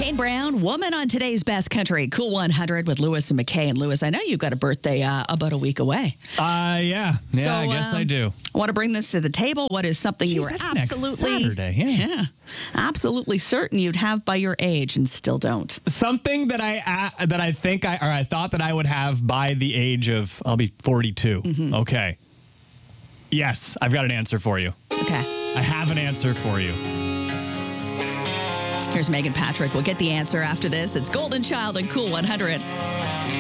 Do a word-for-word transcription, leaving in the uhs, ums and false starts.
Kane Brown, Woman on today's Best Country. Cool one hundred with Lewis and McKay. And Lewis, I know you've got a birthday uh, about a week away. Uh, yeah. Yeah, So, I guess um, I do. I want to bring this to the table. What is something Jeez, you were that's next absolutely, Saturday, yeah. yeah, absolutely certain you'd have by your age and still don't? Something that I uh, that I think I or I thought that I would have by the age of I'll be forty-two. Mm-hmm. Okay. Yes, I've got an answer for you. Okay. I have an answer for you. Here's Megan Patrick. We'll get the answer after this. It's Golden Child and Cool one hundred.